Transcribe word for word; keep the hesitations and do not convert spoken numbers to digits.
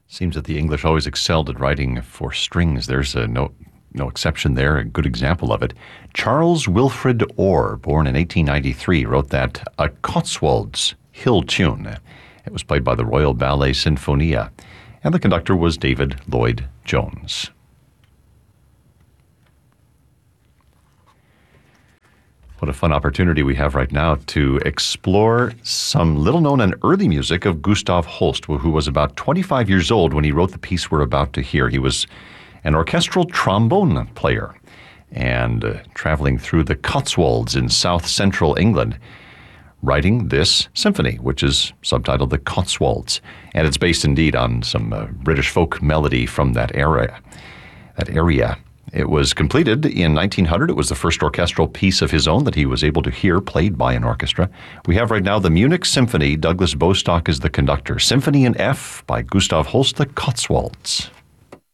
Seems that the English always excelled at writing for strings. There's a no no exception there, a good example of it. Charles Wilfred Orr, born in eighteen ninety-three, wrote that A Cotswolds Hill Tune. It was played by the Royal Ballet Sinfonia, and the conductor was David Lloyd Jones. What a fun opportunity we have right now to explore some little-known and early music of Gustav Holst, who was about twenty-five years old when he wrote the piece we're about to hear. He was an orchestral trombone player and uh, traveling through the Cotswolds in south-central England, writing this symphony, which is subtitled The Cotswolds. And it's based indeed on some uh, British folk melody from that era. That area. It was completed in nineteen hundred. It was the first orchestral piece of his own that he was able to hear played by an orchestra. We have right now the Munich Symphony. Douglas Bostock is the conductor. Symphony in F by Gustav Holst, The Cotswolds.